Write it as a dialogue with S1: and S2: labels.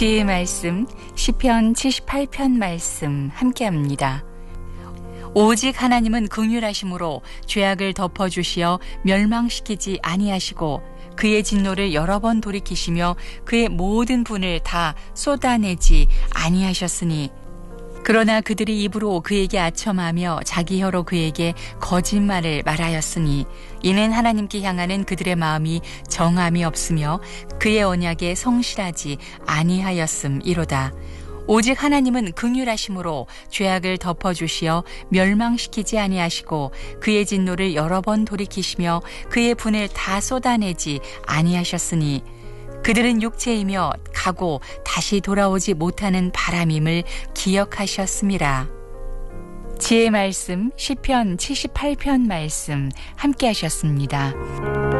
S1: 지혜의 말씀 시편 78편 말씀 함께합니다. 오직 하나님은 긍휼하심으로 죄악을 덮어주시어 멸망시키지 아니하시고 그의 진노를 여러 번 돌이키시며 그의 모든 분을 다 쏟아내지 아니하셨으니 그러나 그들이 입으로 그에게 아첨하며 자기 혀로 그에게 거짓말을 말하였으니 이는 하나님께 향하는 그들의 마음이 정함이 없으며 그의 언약에 성실하지 아니하였음이로다. 오직 하나님은 긍휼하심으로 죄악을 덮어주시어 멸망시키지 아니하시고 그의 진노를 여러 번 돌이키시며 그의 분을 다 쏟아내지 아니하셨으니 그들은 육체이며 가고 다시 돌아오지 못하는 바람임을 기억하셨음이라. 지혜의 말씀 시편 78편 말씀 함께 하셨습니다.